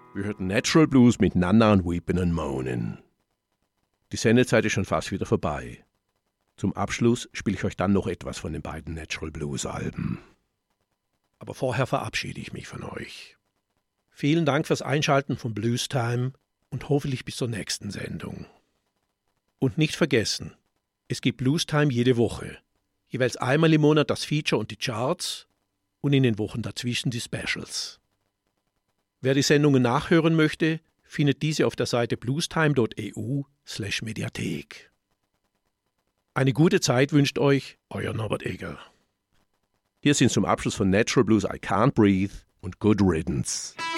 Wir hörten Natural Blues mit Nana und Weepin' and Moanin'. Die Sendezeit ist schon fast wieder vorbei. Zum Abschluss spiele ich euch dann noch etwas von den beiden Natural Blues Alben. Aber vorher verabschiede ich mich von euch. Vielen Dank fürs Einschalten von Blues Time und hoffentlich bis zur nächsten Sendung. Und nicht vergessen, es gibt Blues Time jede Woche. Jeweils einmal im Monat das Feature und die Charts und in den Wochen dazwischen die Specials. Wer die Sendungen nachhören möchte, findet diese auf der Seite bluestime.eu/Mediathek. Eine gute Zeit wünscht euch euer Norbert Egger. Hier sind zum Abschluss von Natural Blues I Can't Breathe und Good Riddance.